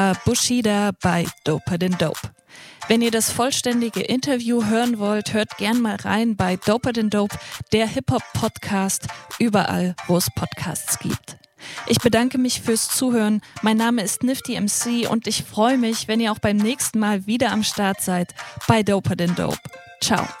Bushido bei Doper than Dope. Wenn ihr das vollständige Interview hören wollt, hört gern mal rein bei Doper than Dope, der Hip-Hop-Podcast, überall, wo es Podcasts gibt. Ich bedanke mich fürs Zuhören. Mein Name ist Nifty MC und ich freue mich, wenn ihr auch beim nächsten Mal wieder am Start seid bei Doper than Dope. Ciao.